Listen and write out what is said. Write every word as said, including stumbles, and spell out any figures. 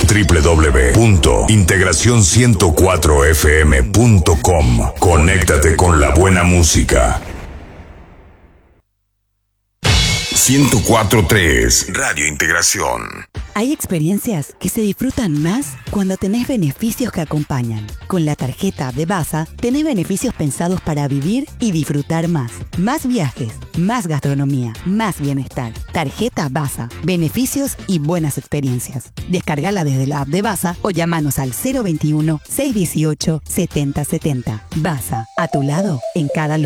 doble u doble u doble u punto integración ciento cuatro f m punto com. Conéctate con la buena música. ciento cuatro punto tres Radio Integración. Hay experiencias que se disfrutan más cuando tenés beneficios que acompañan. Con la tarjeta de Baza tenés beneficios pensados para vivir y disfrutar más. Más viajes, más gastronomía, más bienestar. Tarjeta Baza, beneficios y buenas experiencias. Descargala desde la app de Baza o llamanos al cero veintiuno, seiscientos dieciocho, setenta setenta. Baza, a tu lado en cada lugar.